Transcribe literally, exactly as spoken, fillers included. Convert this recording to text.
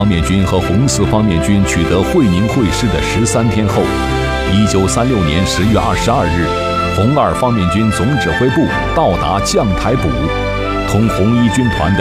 方面军和红四方面军取得会宁会师的十三天后，一九三六年十月二十二日，红二方面军总指挥部到达将台堡，同红一军团的